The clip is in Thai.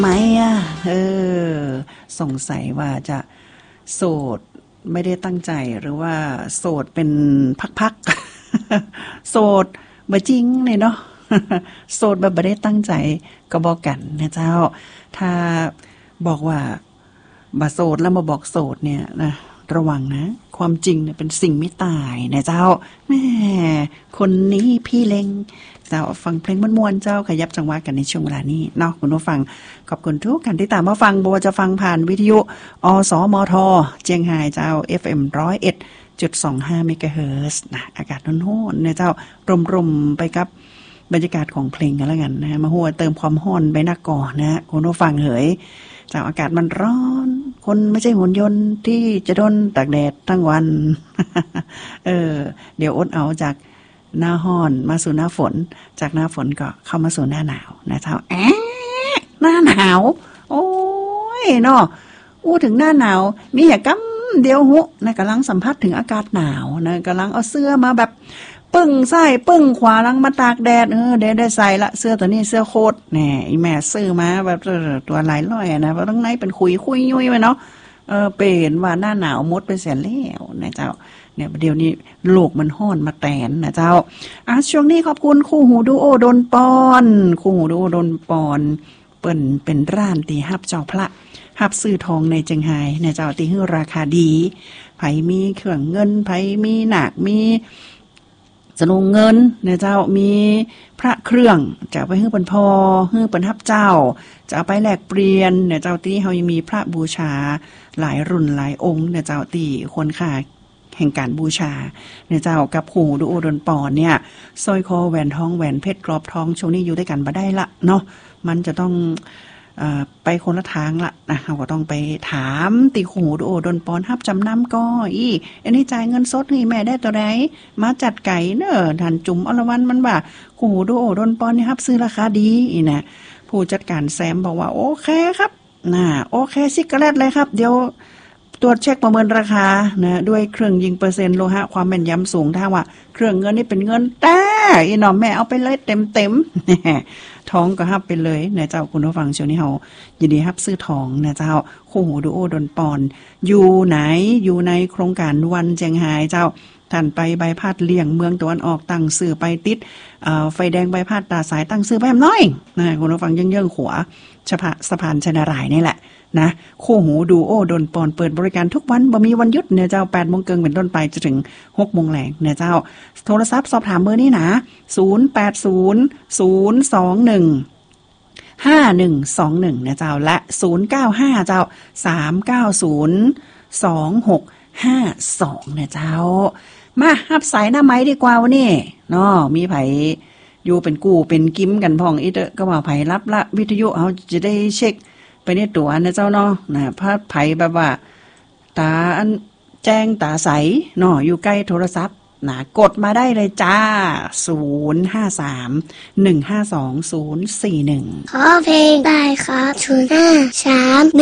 ไหมอ่ะสงสัยว่าจะโสดไม่ได้ตั้งใจหรือว่าโสดเป็นพักๆโสดบ่จริงเลยเนาะโสดแบบไม่ได้ตั้งใจก็บอกกันนะเจ้าถ้าบอกว่าบ่โสดแล้วมาบอกโสดเนี่ยนะระวังนะความจริงเนี่ยเป็นสิ่งไม่ตายนะเจ้าแม่คนนี้พี่เล็งเจ้าฟังเพลงม่วนๆเจ้าขยับจังหวะกันในช่วงเวลานี้เนาะคุณผู้ฟังขอบคุณทุกท่านที่ตามมาฟังบ่ว่าจะฟังผ่านวิทยุอสมทเจียงไฮ้เจ้า FM 101.25 เมกะเฮิรตซ์นะอากาศร้อนๆเนี่ยเจ้ารมๆไปกับบรรยากาศของเพลงกันแล้วกันนะมาหัวเติมความร้อนไปนักก่อนนะคุณผู้ฟังเหยจากอากาศมันร้อนคนไม่ใช่หุ่นยนต์ที่จะทนตากแดดทั้งวัน เดี๋ยวอดเอาจากหน้าร้อนมาสู่หน้าฝนจากหน้าฝนก็เข้ามาสู่หน้าหนาวนะเจ้าหน้าหนาวโอ้ยเนาะถึงหน้าหนาวมีอย่ากำเดียวหุนะกำลังสัมผัสถึงอากาศหนาวนะกำลังเอาเสื้อมาแบบปึ้งซ้ายปึ้งขวาลังมาตากแดดได้ใส่ละเสื้อตัวนี้เสื้อโคตรแหน่อีแม่ซื้อมาแบบตัวหลายร้อยนะเพราะทั้งในเป็นคุยยุ่ยไปเนาะเป็นว่าหน้าหนาวมดไปเสียแล้วนะเจ้าเนี่ยเดี๋ยวนี้โลกมันห้อนมาแตนนะเจ้าช่วงนี้ขอบคุณคู่หูดูโอดนปอนคู่หูดูโอดนปอนเปิ้นเป็นร้านตีฮับเจ้าพระฮับซื้อทองในเจียงไฮ้เนี่ยเจ้าตีฮื้อราคาดีไผมีเครื่องเงินไผมีหนักมีสนุงเงินเนี่ยเจ้ามีพระเครื่องจะเอาไปฮื้อเปิ้นพอฮื้อเปิ้นฮับเจ้าจะเอาไปแลกเปลี่ยนเนี่ยเจ้าตีเฮายังมีพระบูชาหลายรุ่นหลายองค์เนี่ยเจ้าตีควรค่าแห่งการบูชาเนี่ยเจ้ากับคู่ดูโอดนปอนเนี่ยสร้อยคอแหวนทองแหวนเพชรกรอบทองช่วงนี้อยู่ด้วยกันบ่ได้ละเนาะมันจะต้องไปคนละทางละนะเราก็ต้องไปถามตีคู่ดูโอดนปอนฮับจำนำก็อันนี้จ่ายเงินสดนี่แม่ได้ตัวใดมาจัดไก่เนอะท่านจุ๋มอรวรรณมันว่าคู่ดูโอดนปอนนี่ฮับซื้อราคาดีนะผู้จัดการแซมบอกว่าโอเคครับโอเคซิกาเรตเลยครับเดี๋ยวตรวจเช็คประเมินราคานะด้วยเครื่องยิงเปอร์เซ็นต์โลหะความแม่นยำสูงถ้าว่าเครื่องเงินนี่เป็นเงินแต่อีน้องแม่เอาไปเลยเต็มทองก็ฮับไปเลยนะเจ้าคุณผู้ฟังช่วงนี้เฮายินดีฮับซื้อทองนะเจ้าคู่หูดูโอดนปอนอยู่ไหนอยู่ในโครงการวันเจียงไฮ้เจ้าท่านไปใบพัดเลี่ยงเมืองตะวันออกตั้งสื่อไปติดไฟแดงใบพัดตาสายตั้งสื่อไปแหมน้อยนะคุณผู้ฟังเยิ่งขวาสะพานชนารายนี่แหละนะคู่หูดูโอดนปอนเปิดบริการทุกวันบ่มีวันหยุดเนี่ยเจ้า 8:00 นเป็นต้นไปจนถึง 6:00 นเนี่ยเจ้าโทรศัพท์สอบถามเบอร์นี้นะ0800215121นะเจ้าและ095เจ้า3902652นะเจ้ามารับสายหน้าไม้ดีกว่าวันนี้เนาะมีไผอยู่เป็นกู้เป็นกิ้มกันพ่องอีเตก็ว่าไผรับละวิทยุเอาจะได้เช็คไปในตัวนะเจ้าเนาะนะพาไผแบบว่าตาอันแจ้งตาใสเนาะอยู่ใกล้โทรศัพท์นะกดมาได้เลยจ้า053152041 ขอเพลงได้ครับ053